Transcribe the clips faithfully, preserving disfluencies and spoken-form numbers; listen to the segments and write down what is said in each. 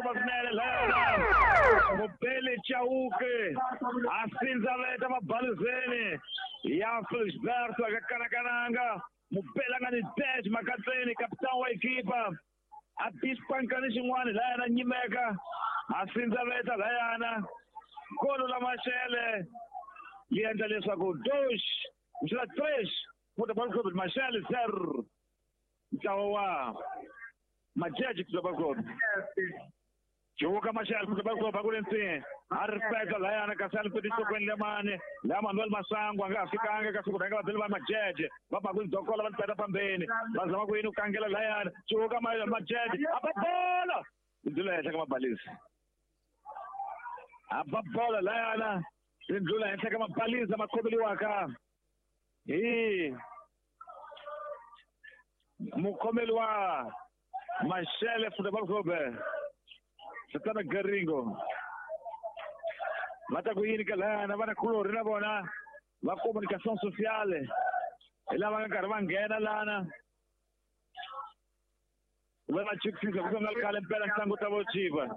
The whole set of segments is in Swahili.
kumasinene lena mupele chauke asinza leta mabalizeni ya Felisberto akakanakananga mupela ngani dash makatseni kapitani wa ekipa apispankani xin'wana lana nyimeka asinza leta layana golo la Mashele liendla leswaku dosh mhla tres Football Club Mashele zero ntlawa majaji Football Club Joka Mashele Football Club akulensi aripeta layana kasali pediso kwenye mane la Manuel Masango anga afikanga kasukutanga badeli ba majaji baba kuzokola bantata pambeni bazama kuyini ukangela layana joka majaji ababola nduleta kama balisi ababola layana ndula enta kama balisi makobeli waka hii mukomeli wa Mashele Football Club Satana Garingo Mata kuyini kalana vana kulori na bona va comunicação sociale ela va nkarvangena lana vana chikisa kusonga kale mpela ntango tavo chiva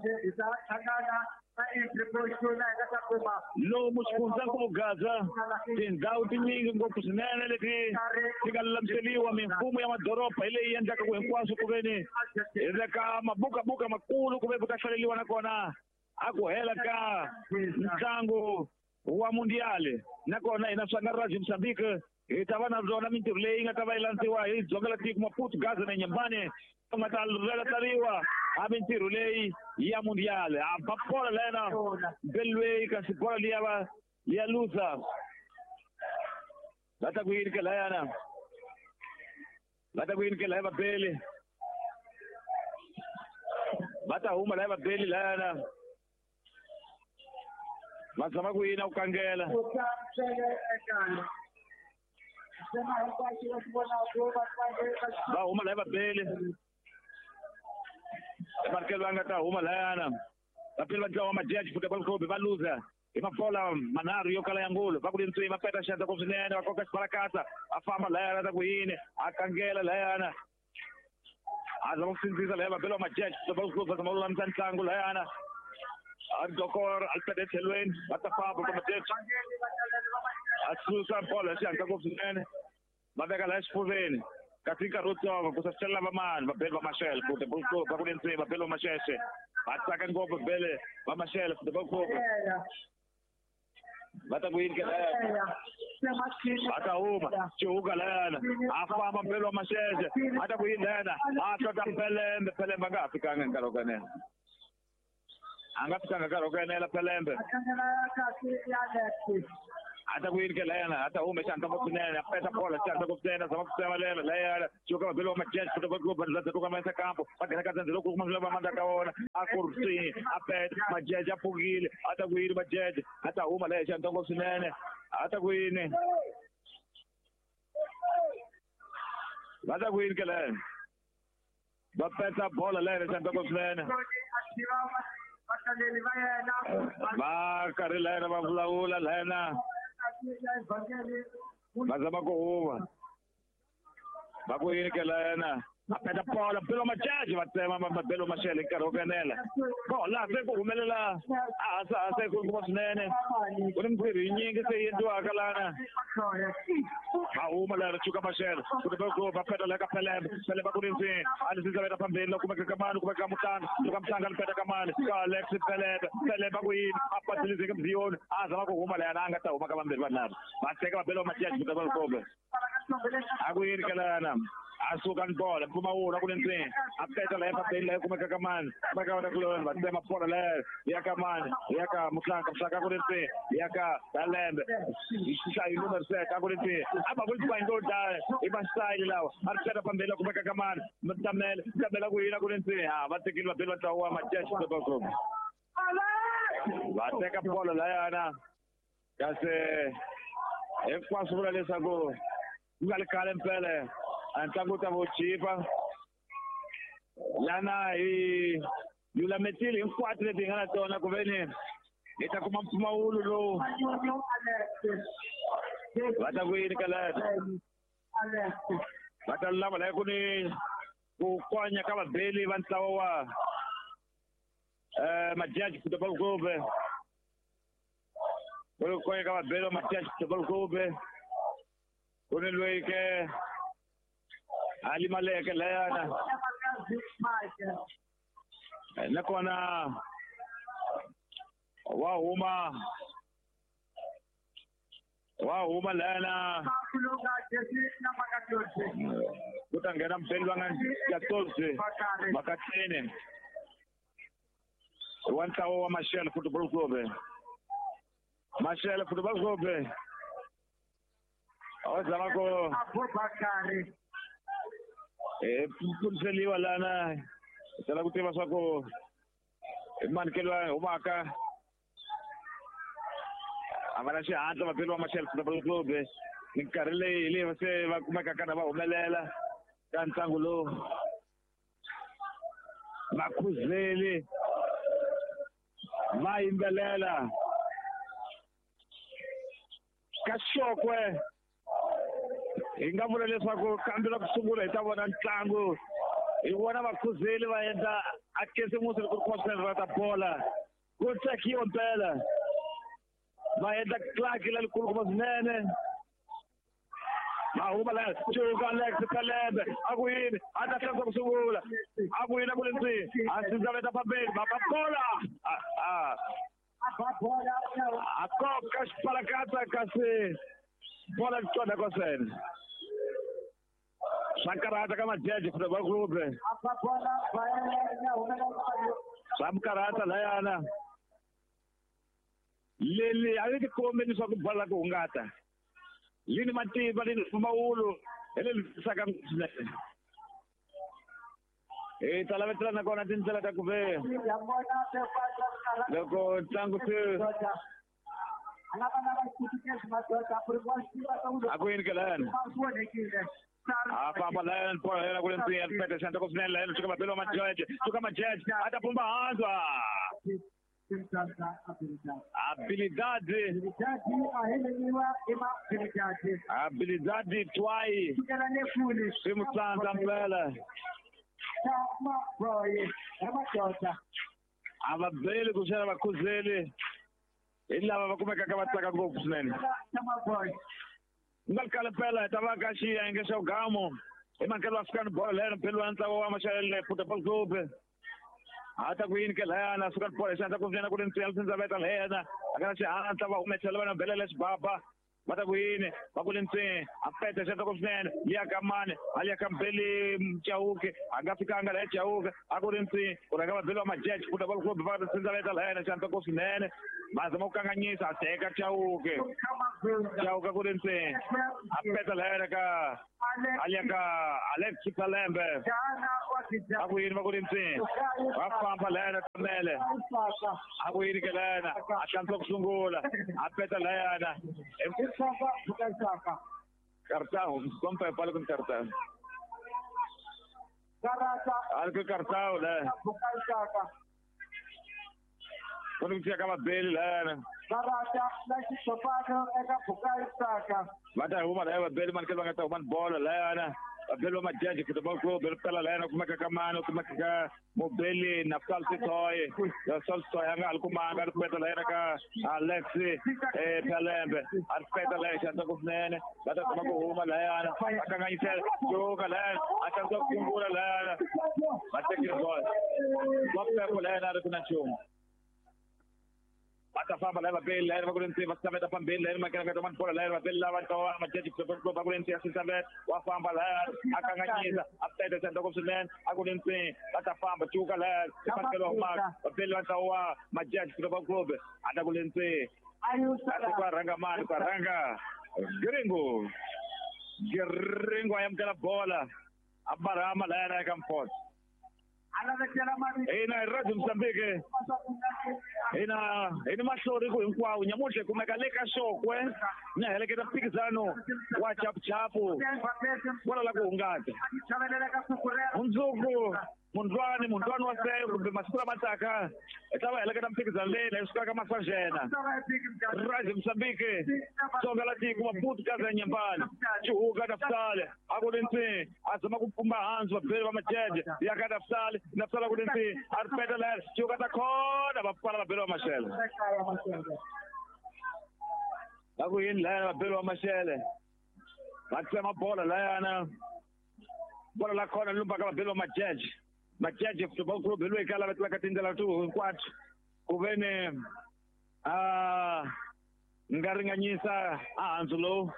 lo mushifunza kugaza tindhawu tinyingi ngopfu swinene leti ti nga lulamiseliwa mimfumo ya madoroba hi leyi endlaka ku hinkwaswo ku veni hi veka mabukabuka makulu ku ve ku ta hlaleliwa na kona a ku hela ka ntlangu wa mundiale nakona hina swa nga radio Mozambique hi ta va na byona mintirho leyi nga ta va yi landziwa hi dzonga la tiko maPortugal na Nyembane nga ta relatariwa a mintirho leyi ya mundiale a bapola lena belway ka sipola liya va liya lusa lata ku yini ke layana lata ku yini ke laya beli bata huma laya beli layana mazama ku yini ukangela ba huma laya beli Markel wanga ta huma layana apel va tlawa majaji Football Club va loser imapola manaro yo kala yangulo va kulentswe imapeta shata ko swinene va koka xibalakatsa a famba layana ta ku yini a kangela layana aza ku sindzisa laya va belo majaji Football Club va molo lamtsan tlangu layana ar dokor alpede thelweni va ta famba ko majaji asusa pola shanta ko swinene va veka la xifuveni katika rotsongo ku sasela va mani va belo Mashele Football Club va kulentswe va belo Mashele Ataka ngopfu bele va Mashele Football Club bata ku yini ke ata huma chuka lana afama belo Mashele ata ku yini lana atata pelembe pelembe nga afikanga ngalokane anga fikanga ngalokane la pelembe ata ku yini ke lana ata huma shanta ko kunene apeta pola shanta ko kunene zama kusema lena lena chuka belo Mashele Football Club nzato tuka masa campo pakena kaza lokho kumazela bamanda kaona akursi apet majaji apugile ata ku yini majaji ata huma la shanta ko kunene ata ku yini ata ku yini ke lana bapeta bola lena shanta ko kunene ba karela ba vulawula lena bazama ku huma ba ku yini ke lena apeta pola belo majaji va tsema belo Mashele karokanela bola se ku humelela asa se ku ku swinene ku ni mphiri nyingi se yendwa kalana ha huma la chuka Mashele ku ba ku va peta la ka pelembe pele ba ku ni nsi ali sinza veta pambeni ku meka kamani ku meka mutanga ku ka mtanga peta kamani ka Alex Pelebe pele ba ku yini apatilize ka mzioni aza ba ku huma la anga ta huma ka pambeni vanabo va teka belo majaji ku ba ku aku yini kalana asukan bola kuma ura kulentseni apeta la pa bela kuma ka kamani baka ora kulon ba tema pola la ya kamani ya ka mutlaka msaka kulentseni ya ka talembe isisa numero sete kulentseni aba kulpa ndo da iba style lawa archera pambela kuma ka kamani mtamel mtamela kuina kulentseni ha batekilwa bela tawa majaji Football Club bateka pola la yana kase ekwasura lesako ngalikale mpele antangu tavo chipa lana i yula metili inkwati leti ngana tona kuveni ita kuma mpuma ulu lo wata kuini kalati wata lama la kuni kukwanya kama beli vantawa wa eh majaji Football Club Kolo kwa kama belo majaji Football Club Kone lueke Ali Maleke Leana Nakona Wahuma Wahuma Leana Kutangena mpendwa Jatose Makatene Wanta wa Mashel Football Club Mashel Football Club Awazama ko Abubakari Eh kumseliwa lana Sala kutema sako Man kelwa umaka Amana shi anta mapelo Mashel Football Club Nikarele ile wase wakumeka kana ba umelela Kantangulo Makuzeli Maimbelela Kashokwe Ingavula leswaku kambela kusungula itabona ntlangu iwona Makuzeli vaenda akese musi ku conserva bola ku tsakiwa mpela vaenda Clark la likulu kuma zinene Mahuma la chuka Alex Kalebe akuyini atathatha kusungula akuyini kulenzi asizaveta pambeni bababola ah ah akoka spalakata kasi bola kutoka kwa sen Sakarata kama jaji Football Club Samkarata layana Lili aliti komeni swa kubala ku ngata Lini matiba lini maulu ele saka Eh talavetra na kona tinsela takuve Loko tangu tu Aku ini kalian Apa apa lain por era kule mpia pete Santa Cruz lain suka mapelo majaji suka majaji hata pumba anzwa Habilidade Habilidade twai Simu santa mpela Ababeli kushara Makuzeli illa bakumeka kama taka ngofu sinene Ngalkala pela tabaka shi aingesha ugamo Imankelo afkan bola lena pelo anta wa Mashel Football Club Hata kuini ke lana sukan pole Santa Cruz kule ntial sinzabeta lena akana shi anta wa umetelewa na beleles baba Mata kuini bakule nti apete Santa Cruz ya kamane alia kampeli mchauke agafika angala chauke akule nti unakama belo majaji Football Club baba sinzabeta lena Santa Cruz nene Maza mukanganyisa aseka chauke chauke kule nti apete lena ka alia ka Alex Kalembe akuyini bakule nti wafamba lena kamele akuyini ke lena akanto kusungula apete lena Kartao, kompa pala kun kartao. Karata. Alko kartao le. Kung siya kama beli le. Karata, lagi sopado eka bukai saka. Mata huma le beli man kelwa ngata man bola le. Belo majaji Football Club belo pela le kumaka kamano kumaka mobili naftal sitoy. Ya sol soy anga alkumanga kupeta le ka Alex eh Kalembe. Arpeta le Santa Cruz nene. Bata kumako huma le ana. Akanganyisa joga le. Akanzo kungura le. Bata kirgol. Bata ko le na kuna chum. Atafamba leva bella era magulenti basta da pambella era magana da man por leva bella va to majaji Football Club magulenti asisabet wa famba la akanganyiza apete Santa Cruz len agulenti atafamba chuka la pakelo mag bella tawa majaji Football Club adagulenti ayu kwa ranga man kwa ranga gringo gringo ayam kala bola abarama la era campot Ina radio Msambike ina ina mashauri ku kwa unyamushe kumekaleka shokwe na eleketa pikizano wa chap chapu wala la kuungata unzuku mundlwane mundlwane waseyo kumbe masiku lamataka hi ta va heleketa mphikizano leyi leyi sukaka masanjena rise Mozambique Tsonga la tiko mabuti kaza ya nyembani Chihuka Naftali akulinsi azama kupumba hanzi vabeli va majeje yaka Naftali Naftali akulinsi aripeta lera Chihuka ta khona vapfala vabeli va maxele aku yini laya vabeli va maxele va tsema bola layana bola la khona lumbaka vabeli va majeje majeje football club hi loyi ka lavetelaka tindlela to hinkwato ku ve ni a nga ringanyisa ehansi lowu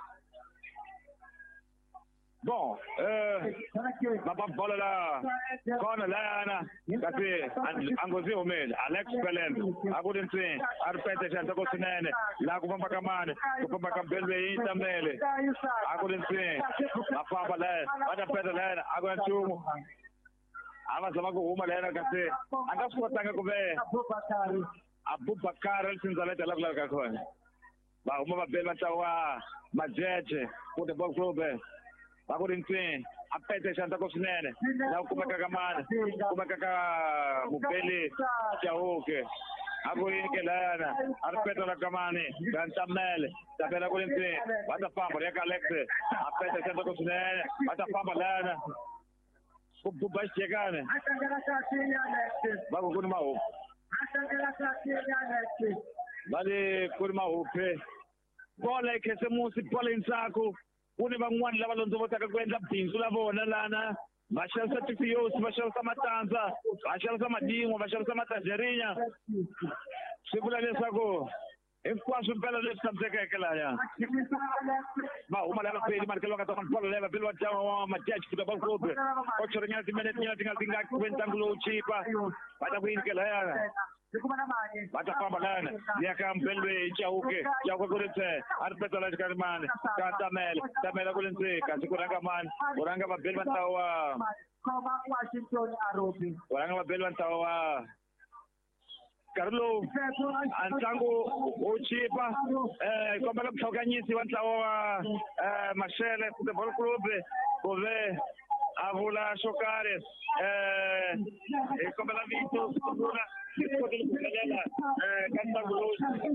bon eh baba bola la kona layana kasi angozi humele Alex Pelent akulinsi aripete xanta ko swinene la ku famba ka mani ku famba ka Belwe yi tamele akulinsi va famba la va ta peta la akulinsi ava zama ku huma lena kasi anga swi kotanga ku ve Abubakar Sinzaleta la kulaka khona va huma vabeli va tawa majeje ku the ball club va ku rinsi a pete xanta ko swinene la ku kumeka ka mani kumeka ka Mubeli Chauke aku yini ke lana a ripeta la ka mani Gantamele tabela ku rinsi va ta famba ya ka Alex a pete xanta ko swinene va ta famba lana kububa xigane va ku kuni mahopu vale kuri mahope bola ikhese musi bola intsako kuni van'wani lava londzovotaka ku endla bindzu la vona lana va xavisa tifiyosi va xavisa matandza va xavisa madin'wa va xavisa matanjerinya swi vula leswaku hinkwaswo mpela leswi tsandzekeke laya va huma lava peli marikelo ka tona bola leva peli wa jawa majaji kuta ball club ocho rinyana timinete nyana tinga tinga kwentangu lowu chipa va ta ku yinikela yana va ta famba lana ya ka Mbelwe Chauke Chauke ku ritse a ri peta la xikarhi mani ka Tamele Tamele ku rinsi kasi ku rhanga mani ku rhanga vabeli va ntawa ku rhanga vabeli va ntawa nkarhi lowu a ntlangu wo chipa eh kombela muhlokanyisi wa ntlawa wa Maxele Football Club ku ve a vula xo karhi eh hi kombela vito vula ka ntlangu lowu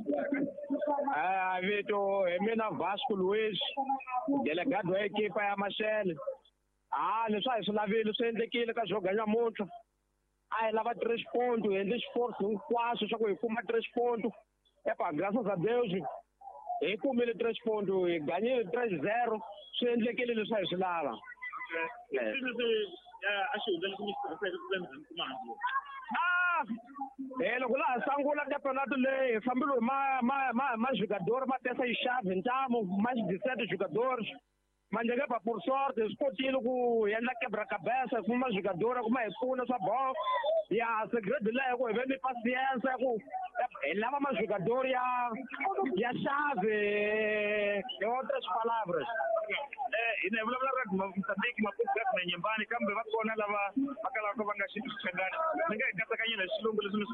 a vito hi mina Vasco Luis delegado wa ekipa ya Maxele ah leswi a hi swi lavile swi endlekile ka Zwoga namuntlha a hi lava tres ponto hi endle xiforce hinkwaswo swa ku hi kuma tres ponto epa graças a Deus hi kumile tres ponto hi ganyile tres zero swi endlekile leswi a hi swi lava a xi hundza leswi mi swi ah eh loko laha sangula campeonato leyi hi fambile ma ma ma ma jogador ma tesa yi xave ntamu ma dix-sept jogadores manjeke pa por sorte swi kotile ku endla quebra cabeça ku ma jogador ku ma hi pfuna swa bolo ya segredo leyo ku hi ve ni paciência ku hi lava ma jogador ya ya xave hi outras palavras ina vulavula ku Mozambique mapuka na nyumbani kambe va kona lava va kalaka va nga xi xitshangana ni nga hi katsakanyela hi xilungu leswi mi